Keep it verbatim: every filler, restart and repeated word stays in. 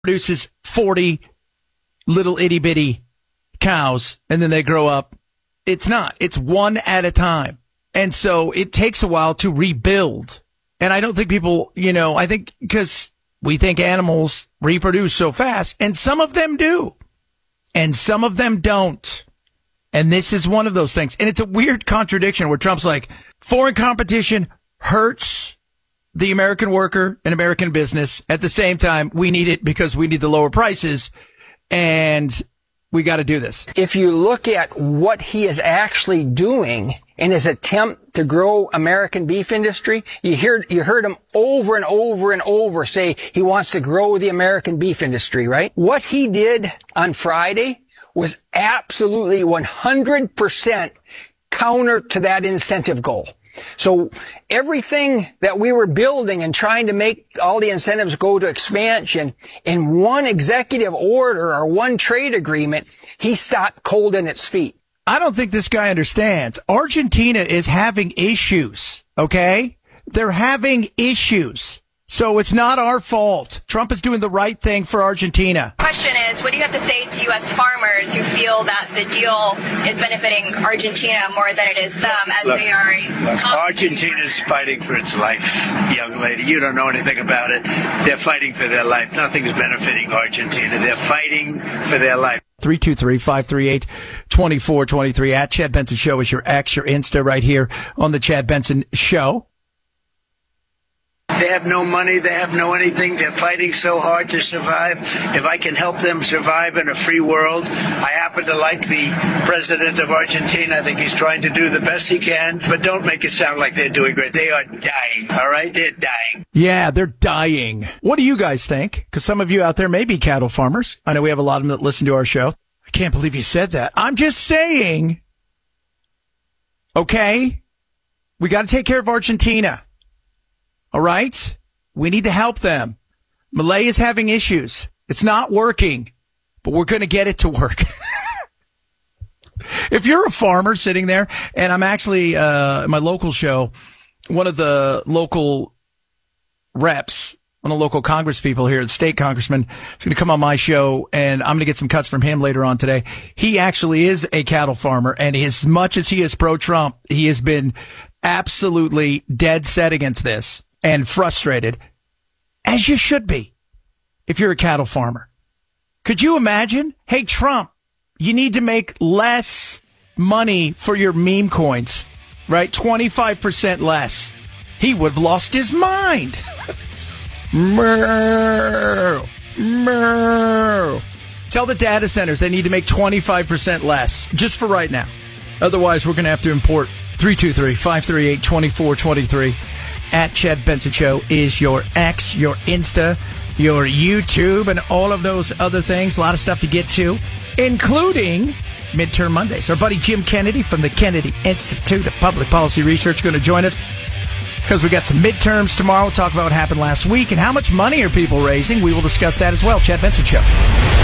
produces forty little itty bitty cows and then they grow up. It's not. It's one at a time. And so it takes a while to rebuild. And I don't think people, you know, I think because we think animals reproduce so fast, and some of them do, and some of them don't. And this is one of those things. And it's a weird contradiction where Trump's like, foreign competition hurts the American worker and American business. At the same time, we need it because we need the lower prices, and we got to do this. If you look at what he is actually doing in his attempt to grow American beef industry, you hear, you heard him over and over and over say he wants to grow the American beef industry, right? What he did on Friday was absolutely one hundred percent counter to that incentive goal. So everything that we were building and trying to make all the incentives go to expansion, in one executive order or one trade agreement, he stopped cold in its feet. I don't think this guy understands. Argentina is having issues, okay? They're having issues. So it's not our fault. Trump is doing the right thing for Argentina. Question is, what do you have to say to U S farmers who feel that the deal is benefiting Argentina more than it is them, as look, they are? Look, Argentina's fighting for its life, young lady. You don't know anything about it. They're fighting for their life. Nothing's benefiting Argentina. They're fighting for their life. three two three, five three eight, two four two three. At Chad Benson Show is your X, your Insta right here on the Chad Benson Show. They have no money. They have no anything. They're fighting so hard to survive. If I can help them survive in a free world, I happen to like the president of Argentina. I think he's trying to do the best he can, but don't make it sound like they're doing great. They are dying, all right? They're dying. Yeah, they're dying. What do you guys think? Because some of you out there may be cattle farmers. I know we have a lot of them that listen to our show. I can't believe you said that. I'm just saying, okay, we got to take care of Argentina. All right? We need to help them. Malay is having issues. It's not working, but we're going to get it to work. If you're a farmer sitting there, and I'm actually, uh, my local show, one of the local reps, one of the local Congress people here, the state congressman, is going to come on my show, and I'm going to get some cuts from him later on today. He actually is a cattle farmer, and as much as he is pro-Trump, he has been absolutely dead set against this. And frustrated, as you should be, if you're a cattle farmer. Could you imagine? Hey, Trump, you need to make less money for your meme coins, right? twenty-five percent less. He would have lost his mind. Tell the data centers they need to make twenty-five percent less, just for right now. Otherwise, we're going to have to import three two three, five three eight, two four two three. At Chad Benson Show is your X, your Insta, your YouTube, and all of those other things. A lot of stuff to get to, including Midterm Mondays. Our buddy Jim Kennedy from the Kennedy Institute of Public Policy Research is going to join us because we got some midterms tomorrow. We'll talk about what happened last week and how much money are people raising. We will discuss that as well. Chad Benson Show.